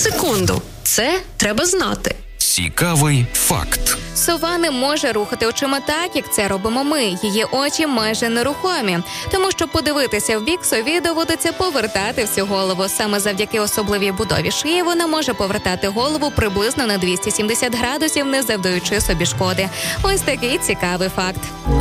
секунду. Це треба знати. Цікавий факт. Сова не може рухати очима так, як це робимо ми. Її очі майже нерухомі. Тому, щоб подивитися в бік, сові доводиться повертати всю голову. Саме завдяки особливій будові шиї вона може повертати голову приблизно на 270 градусів, не завдаючи собі шкоди. Ось такий цікавий факт.